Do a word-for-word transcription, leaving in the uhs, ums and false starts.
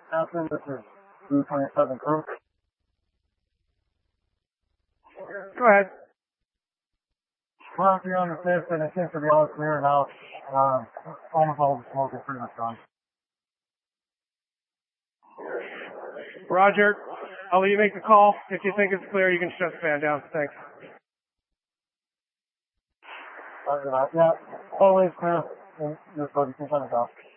Captain, this is B twenty-seven crew. Go ahead. Well, if you're on the fifth, and it seems to be all clear now. Um, almost all the smoke is pretty much gone. Roger. I'll let you make the call. If you think it's clear, you can shut the fan down. Thanks. Roger that. Yeah, always clear. Just go, you can shut it off.